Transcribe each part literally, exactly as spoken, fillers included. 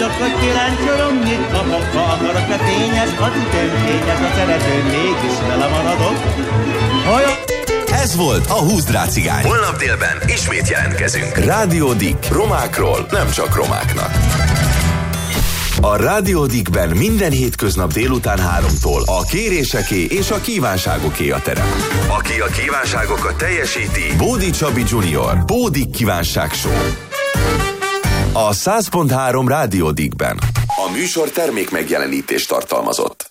Vágyakat kiráncsolom, kapok, ha akarok a fényes, az ütőnkényes, a szeretőm, mégis vele maradok. Olyan... Ez volt a Húszd rá cigány. Holnap délben ismét jelentkezünk. Rádió Dick. Romákról, nem csak romáknak. A Rádió Dickben minden hétköznap délután háromtól a kéréseké és a kívánságoké a terep. Aki a kívánságokat teljesíti, Bódi Csabi junior Bódi Kívánság Show. A száz pont három Rádió Dickben. A műsor termék megjelenítést tartalmazott.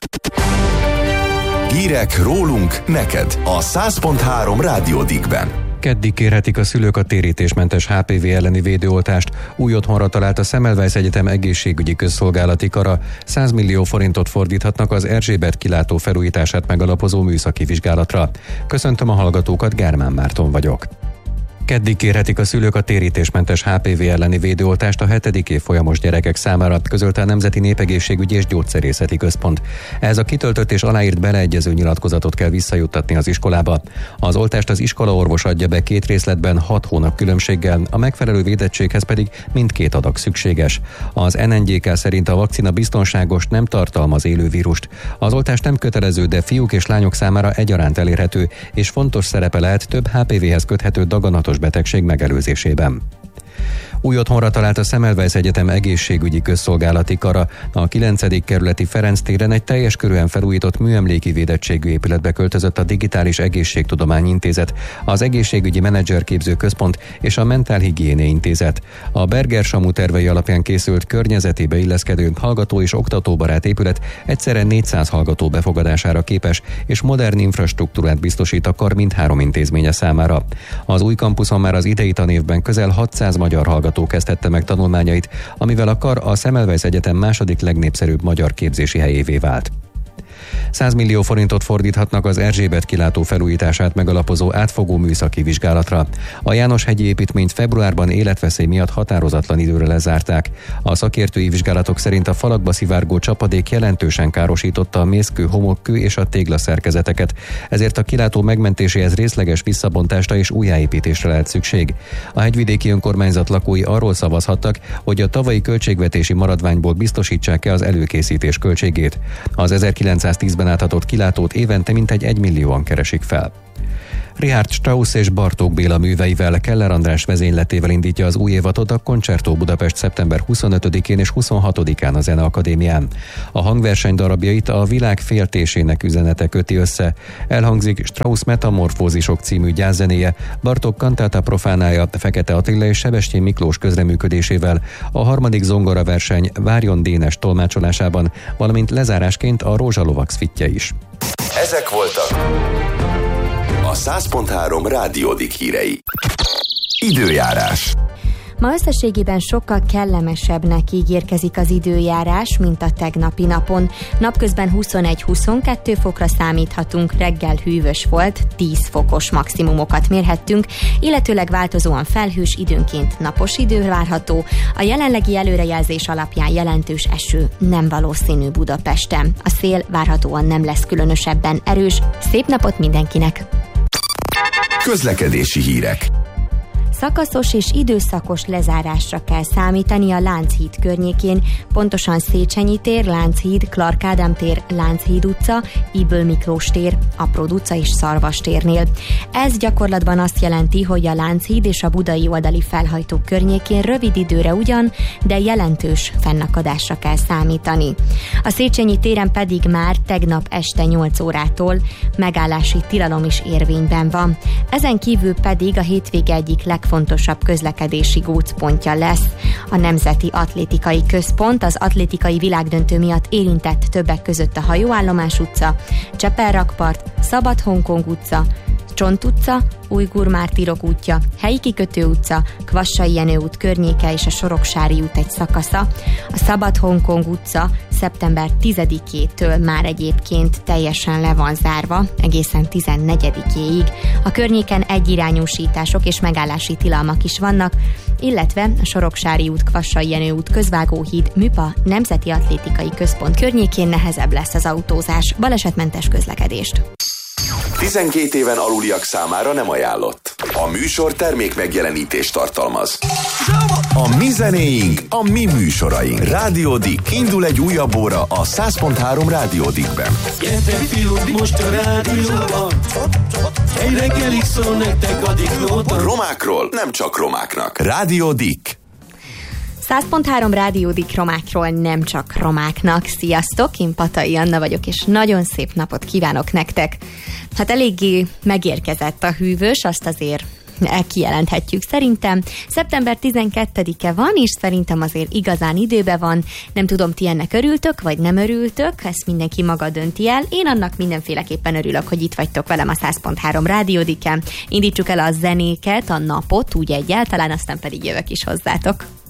Hírek rólunk neked a száz pont három Rádió Dickben. Keddig kérhetik a szülők a térítésmentes há pé vé elleni védőoltást. Új otthonra talált a Semmelweis Egyetem egészségügyi közszolgálati kara. száz millió forintot fordíthatnak az Erzsébet kilátó felújítását megalapozó műszaki vizsgálatra. Köszöntöm a hallgatókat, Gármán Márton vagyok. Keddig kérhetik a szülők a térítésmentes há pé vé elleni védőoltást a hetedik évfolyamos gyerekek számára, közölte a Nemzeti Népegészségügyi és Gyógyszerészeti Központ. Ez a kitöltött és aláírt beleegyező nyilatkozatot kell visszajuttatni az iskolába. Az oltást az iskolaorvos adja be két részletben, hat hónap különbséggel, a megfelelő védettséghez pedig mindkét adag szükséges. Az en en gé ká szerint a vakcina biztonságos, nem tartalmaz élő vírust. Az oltás nem kötelező, de fiúk és lányok számára egyaránt elérhető, és fontos szerepe lehet több há pé véhez köthető daganatos betegség megelőzésében. Új otthonra talált a Semmelweis Egyetem egészségügyi közszolgálati kara. A kilencedik kerületi Ferenc téren egy teljes körűen felújított műemléki védettségű épületbe költözött a Digitális Egészségtudományi Intézet, az Egészségügyi Menedzserképző Központ és a Mentálhigiéné Intézet. A Berger Samu tervei alapján készült, környezetébe illeszkedő, hallgató és oktatóbarát épület egyszerre négyszáz hallgató befogadására képes, és modern infrastruktúrát biztosít a kar mindhárom intézménye számára. Az új kampuszon már az idei tanévben közel hatszáz magyar hallgató kezdhette meg tanulmányait, amivel a kar a Semmelweis Egyetem második legnépszerűbb magyar képzési helyévé vált. száz millió forintot fordíthatnak az Erzsébet kilátó felújítását megalapozó átfogó műszaki vizsgálatra. A Jánoshegyi építményt februárban életveszély miatt határozatlan időre lezárták. A szakértői vizsgálatok szerint a falakba szivárgó csapadék jelentősen károsította a mészkő, homokkő és a téglaszerkezeteket, ezért a kilátó megmentéséhez részleges visszabontásra és újjáépítésre lehet szükség. A hegyvidéki önkormányzat lakói arról szavazhattak, hogy a tavalyi költségvetési maradványból biztosítsák-e az előkészítés költségét. Az ezerkilencszáztízben átadott kilátót évente mintegy egymillióan keresik fel. Richard Strauss és Bartók Béla műveivel, Keller András vezényletével indítja az új évadot a Concerto Budapest szeptember huszonötödikén és huszonhatodikán a Zeneakadémián. A hangverseny darabjait a világ féltésének üzenete köti össze. Elhangzik Strauss Metamorfózisok című gyászzenéje, Bartók Cantata Profanája Fekete Attila és Sebestyén Miklós közreműködésével, a harmadik zongoraverseny Várjon Dénes tolmácsolásában, valamint lezárásként a Rózsalovak szvitje is. Ezek voltak a száz pont három Rádió Dick hírei. Időjárás. Ma összességében sokkal kellemesebbnek ígérkezik az időjárás, mint a tegnapi napon. Napközben huszonegy-huszonkettő fokra számíthatunk, reggel hűvös volt, tíz fokos maximumokat mérhettünk, illetőleg változóan felhős, időnként napos idő várható. A jelenlegi előrejelzés alapján jelentős eső nem valószínű Budapesten. A szél várhatóan nem lesz különösebben erős. Szép napot mindenkinek! Közlekedési hírek. Szakaszos és időszakos lezárásra kell számítani a Lánchíd környékén, pontosan Széchenyi tér, Lánchíd, Clark Ádám tér, Lánchíd utca, Ybl Miklós tér, Apród utca és Szarvas térnél. Ez gyakorlatban azt jelenti, hogy a Lánchíd és a budai oldali felhajtó környékén rövid időre ugyan, de jelentős fennakadásra kell számítani. A Széchenyi téren pedig már tegnap este nyolc órától megállási tilalom is érvényben van. Ezen kívül pedig a hétvége egyik legfontosabb közlekedési gócpontja lesz a Nemzeti Atlétikai Központ, az atlétikai világdöntő miatt érintett többek között a Hajóállomás utca, Csepel-rakpart, Szabad-Hongkong utca, Csont utca, Ujgur Mártírok útja, Helyi Kikötő utca, Kvassai Jenő út környéke és a Soroksári út egy szakasza. A Szabad-Hongkong utca szeptember tizedikétől már egyébként teljesen le van zárva, egészen tizennegyedikéig. A környéken egyirányúsítások és megállási tilalmak is vannak, illetve a Soroksári út, Kvassai Jenő út, Közvágóhíd, Műpa, Nemzeti Atlétikai Központ környékén nehezebb lesz az autózás. Balesetmentes közlekedést. tizenkét éven aluliak számára nem ajánlott. A műsor termék megjelenítést tartalmaz. A mi zenéink, a mi műsoraink. Rádió Dick. Indul egy újabb óra a száz pont három Rádió Dickben. Gyertek fiúk, most a rádióban. Egy reggelig szól nektek a Dick. Romákról, nem csak romáknak. Rádió Dick. száz pont három Rádió Dick, romákról, nem csak romáknak. Sziasztok, én Patai Anna vagyok, és nagyon szép napot kívánok nektek. Hát eléggé megérkezett a hűvös, azt azért kijelenthetjük szerintem. szeptember tizenkettedike van, és szerintem azért igazán időben van. Nem tudom, ti ennek örültök, vagy nem örültök, ezt mindenki maga dönti el. Én annak mindenféleképpen örülök, hogy itt vagytok velem a száz pont három Rádió Dicken. Indítsuk el a zenéket, a napot, úgy egyáltalán, aztán pedig jövök is hozzátok.